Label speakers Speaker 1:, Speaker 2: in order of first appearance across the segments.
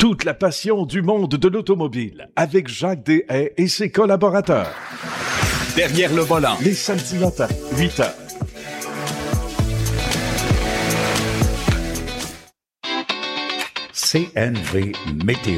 Speaker 1: Toute la passion du monde de l'automobile avec Jacques Deshaies et ses collaborateurs.
Speaker 2: Derrière le volant.
Speaker 1: Les samedis matins, 8h.
Speaker 3: CNV Météo.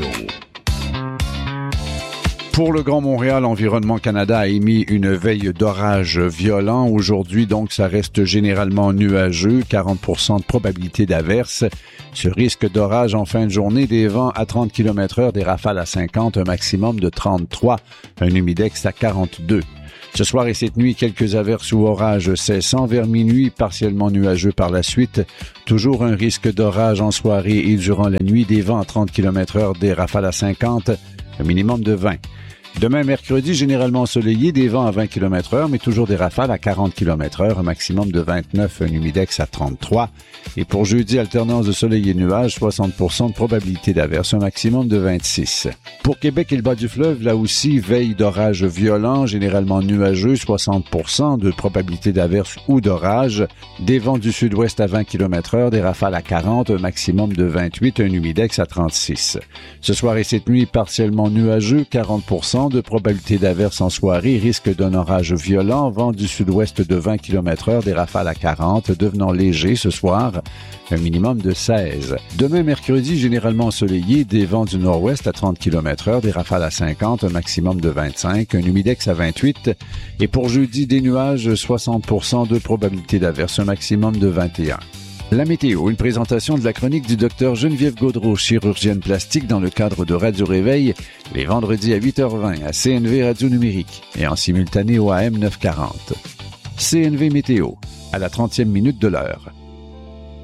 Speaker 4: Pour le Grand Montréal, Environnement Canada a émis une veille d'orage violent. Aujourd'hui, donc, ça reste généralement nuageux, 40% de probabilité d'averse. Ce risque d'orage en fin de journée, des vents à 30 km/h, des rafales à 50, un maximum de 33, un humidex à 42. Ce soir et cette nuit, quelques averses ou orages cessant vers minuit, partiellement nuageux par la suite. Toujours un risque d'orage en soirée et durant la nuit, des vents à 30 km/h, des rafales à 50, un minimum de 20. Demain, mercredi, généralement ensoleillé, des vents à 20 km/h, mais toujours des rafales à 40 km/h, un maximum de 29, un humidex à 33. Et pour jeudi, alternance de soleil et nuages, 60% de probabilité d'averse, un maximum de 26. Pour Québec et le bas du fleuve, là aussi, veille d'orage violent, généralement nuageux, 60% de probabilité d'averse ou d'orage, des vents du sud-ouest à 20 km/h, des rafales à 40, un maximum de 28, un humidex à 36. Ce soir et cette nuit, partiellement nuageux, 40% de probabilité d'averse en soirée, risque d'un orage violent, vent du sud-ouest de 20 km/h, des rafales à 40, devenant léger ce soir, un minimum de 16. Demain, mercredi, généralement ensoleillé, des vents du nord-ouest à 30 km/h, des rafales à 50, un maximum de 25, un humidex à 28. Et pour jeudi, des nuages, 60% de probabilité d'averse, un maximum de 21. La météo, une présentation de la chronique du Dr Geneviève Gaudreault, chirurgienne plastique dans le cadre de Radio Réveil, les vendredis à 8h20 à CNV Radio Numérique et en simultané au AM 940. CNV Météo, à la 30e minute de l'heure.